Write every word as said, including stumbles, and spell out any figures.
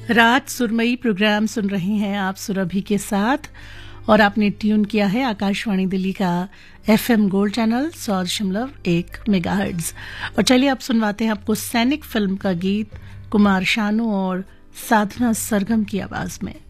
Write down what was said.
रात सुरमई प्रोग्राम सुन रहे हैं आप सुरभि के साथ और आपने ट्यून किया है आकाशवाणी दिल्ली का एफएम गोल्ड चैनल सौ दशमलव एक मेगाहर्ट्ज। और चलिए आप सुनवाते हैं आपको सैनिक फिल्म का गीत कुमार शानू और साधना सरगम की आवाज में।